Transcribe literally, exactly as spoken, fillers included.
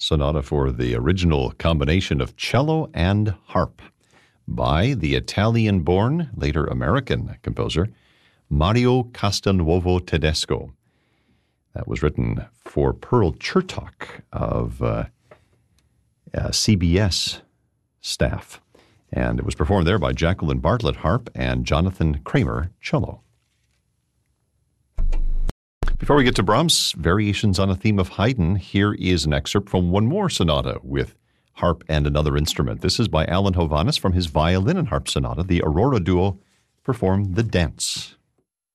Sonata for the original combination of cello and harp by the Italian-born, later American composer, Mario Castelnuovo Tedesco. That was written for Pearl Chertok of uh, uh, C B S staff. And it was performed there by Jacqueline Bartlett, harp, and Jonathan Kramer, cello. Before we get to Brahms' variations on a theme of Haydn, here is an excerpt from one more sonata with harp and another instrument. This is by Alan Hovhaness from his violin and harp sonata. The Aurora Duo perform The Dance.